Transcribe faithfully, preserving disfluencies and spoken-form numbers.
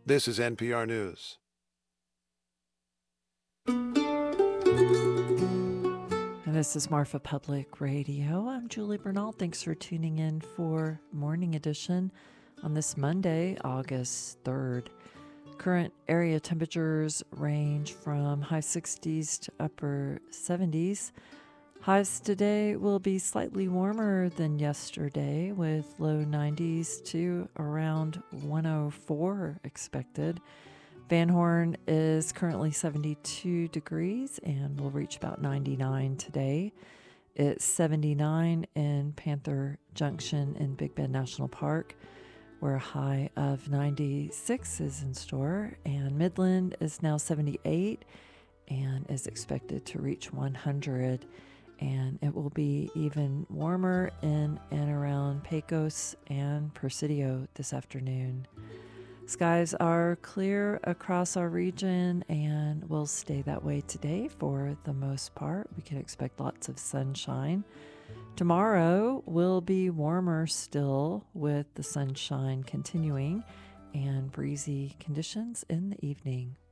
This is N P R News. And this is Marfa Public Radio. I'm Julie Bernal. Thanks for tuning in for Morning Edition on this Monday, August third. Current area temperatures range from high sixties to upper seventies. Highs today will be slightly warmer than yesterday, with low nineties to around one oh four expected. Van Horn is currently seventy-two degrees and will reach about ninety-nine today. It's seventy-nine in Panther Junction in Big Bend National Park, where a high of ninety-six is in store. And Midland is now seventy-eight and is expected to reach one hundred. And it will be even warmer in and around Pecos and Presidio this afternoon. Skies are clear across our region and will stay that way today for the most part. We can expect lots of sunshine. Tomorrow will be warmer still, with the sunshine continuing and breezy conditions in the evening.